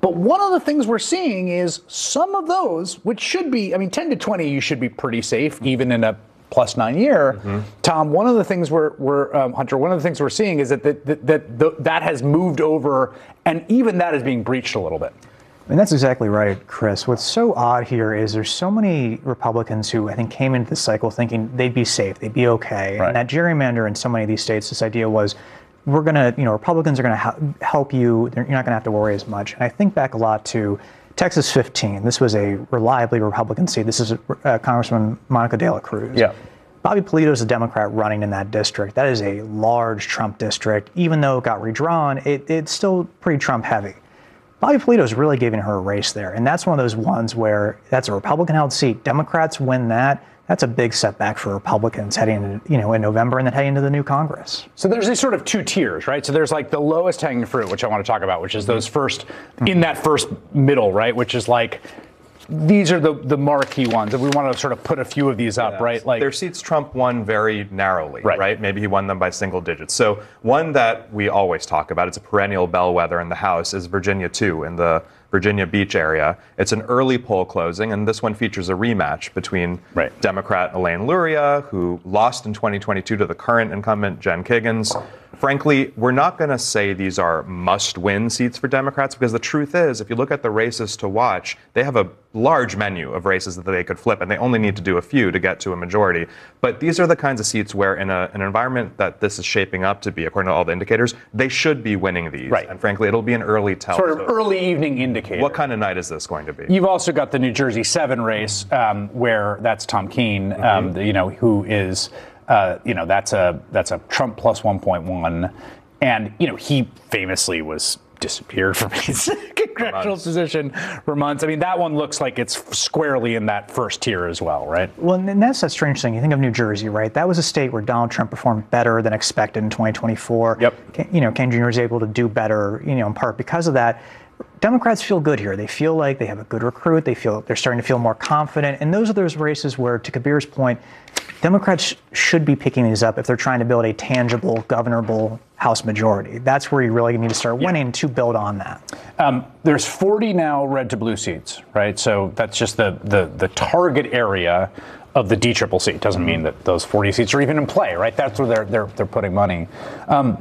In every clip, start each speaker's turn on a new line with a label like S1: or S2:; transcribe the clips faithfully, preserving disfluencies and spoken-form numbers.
S1: But one of the things we're seeing is some of those, which should be, I mean, ten to twenty, you should be pretty safe, even in a plus nine year. Mm-hmm. Tom, one of the things we're, we're um, Hunter, one of the things we're seeing is that that, that, that that that has moved over, and even that is being breached a little bit.
S2: And that's exactly right, Chris. What's so odd here is there's so many Republicans who I think came into this cycle thinking they'd be safe, they'd be okay. Right. And that gerrymander in so many of these states, this idea was, we're going to, you know, Republicans are going to ha- help you. You're not going to have to worry as much. And I think back a lot to Texas fifteen. This was a reliably Republican seat. This is uh, Congresswoman Monica De La Cruz.
S1: Yeah.
S2: Bobby Polito is a Democrat running in that district. That is a large Trump district. Even though it got redrawn, it, it's still pretty Trump heavy. Bobby Polito is really giving her a race there. And that's one of those ones where that's a Republican-held seat. Democrats win that. That's a big setback for Republicans heading into, you know, in November and then heading into the new Congress.
S1: So there's these sort of two tiers, right? So there's like the lowest hanging fruit, which I want to talk about, which is those first, mm-hmm. in that first middle, right? Which is like, these are the, the marquee ones, and we want to sort of put a few of these up, yeah. right?
S3: Like their seats Trump won very narrowly, right. right? Maybe he won them by single digits. So one that we always talk about, it's a perennial bellwether in the House, is Virginia two in the Virginia Beach area. It's an early poll closing, and this one features a rematch between right. Democrat Elaine Luria, who lost in twenty twenty-two to the current incumbent Jen Kiggans. Frankly, we're not going to say these are must-win seats for Democrats, because the truth is, if you look at the races to watch, they have a large menu of races that they could flip, and they only need to do a few to get to a majority. But these are the kinds of seats where, in a, an environment that this is shaping up to be, according to all the indicators, they should be winning these.
S1: Right.
S3: And frankly, it'll be an early tell.
S1: Sort of
S3: so
S1: early evening indicator.
S3: What kind of night is this going to be?
S1: You've also got the New Jersey seven race, um, where that's Tom Keene, um, mm-hmm. the, you know, who is, uh, you know, that's a that's a Trump plus one point one. And, you know, he famously was disappeared from his congressional position for months. I mean, that one looks like it's squarely in that first tier as well, right?
S2: Well, and that's a strange thing. You think of New Jersey, right? That was a state where Donald Trump performed better than expected in twenty twenty-four.
S1: Yep.
S2: You know, Ken Junior was able to do better, you know, in part because of that. Democrats feel good here. They feel like they have a good recruit. They feel they're starting to feel more confident. And those are those races where, to Kabir's point, Democrats should be picking these up if they're trying to build a tangible, governable House majority. That's where you really need to start winning yeah. to build on that.
S1: Um, there's forty now red to blue seats, right? So that's just the the, the target area of the D C C C. It doesn't mean that those forty seats are even in play, right? That's where they're they're they're putting money. Um,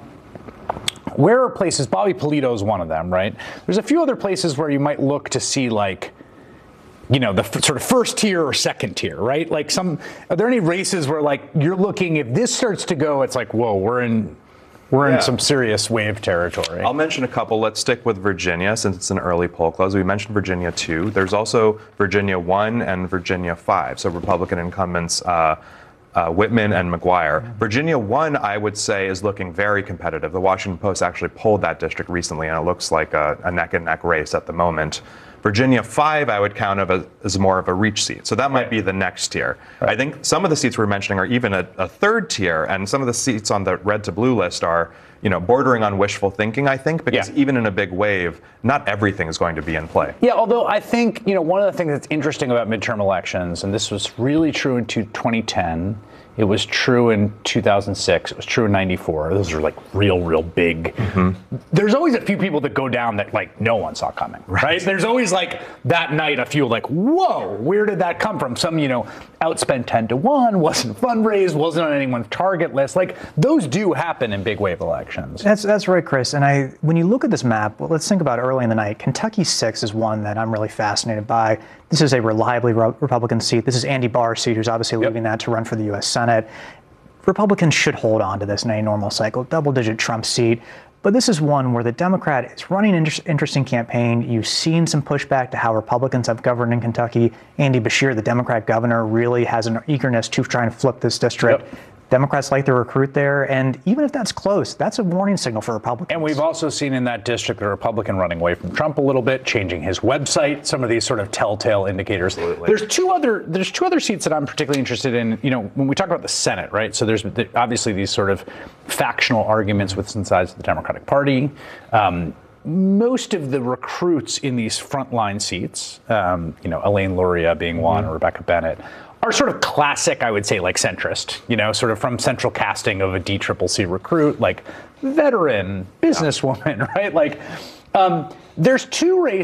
S1: Where are places, Bobby Polito is one of them, right? There's a few other places where you might look to see, like, you know, the f- sort of first tier or second tier, right? Like some, are there any races where, like, you're looking, if this starts to go, it's like, whoa, we're in, we're yeah. in some serious wave territory.
S3: I'll mention a couple. Let's stick with Virginia since it's an early poll close. We mentioned Virginia two. There's also Virginia one and Virginia five. So Republican incumbents, uh, Uh, Whitman and McGuire. Virginia one, I would say, is looking very competitive. The Washington Post actually polled that district recently, and it looks like a, a neck-and-neck race at the moment. Virginia five, I would count as, as more of a reach seat. So that might be the next tier. Right. I think some of the seats we're mentioning are even a, a third tier, and some of the seats on the red to blue list are, you know, bordering on wishful thinking, I think, because yeah. even in a big wave, not everything is going to be in play.
S1: Yeah, although I think, you know, one of the things that's interesting about midterm elections, and this was really true in twenty ten, it was true in two thousand six, it was true in ninety-four. Those are like real, real big. Mm-hmm. There's always a few people that go down that like no one saw coming, right? right? There's always like that night a few like, whoa, where did that come from? Some, you know, outspent ten to one, wasn't fundraised, wasn't on anyone's target list. Like those do happen in big wave elections.
S2: That's that's right, Chris. And I, when you look at this map, well, let's think about early in the night. Kentucky six is one that I'm really fascinated by. This is a reliably re- Republican seat. This is Andy Barr's seat, who's obviously yep. leaving that to run for the U S Senate. Republicans should hold on to this in a normal cycle, double-digit Trump seat. But this is one where the Democrat is running an inter- interesting campaign. You've seen some pushback to how Republicans have governed in Kentucky. Andy Beshear, the Democrat governor, really has an eagerness to try and flip this district. Yep. Democrats like to recruit there, and even if that's close, that's a warning signal for Republicans.
S1: And we've also seen in that district a Republican running away from Trump a little bit, changing his website, some of these sort of telltale indicators. Absolutely. There's two other there's two other seats that I'm particularly interested in. You know, when we talk about the Senate, right? So there's the, obviously these sort of factional arguments within sides of the Democratic Party. Um, most of the recruits in these frontline seats, um, you know, Elaine Luria being one, mm-hmm. or Rebecca Bennett, are sort of classic, I would say, like centrist, you know, sort of from central casting of a D C C C recruit, like veteran, businesswoman, yeah. right? Like, um, there's two races.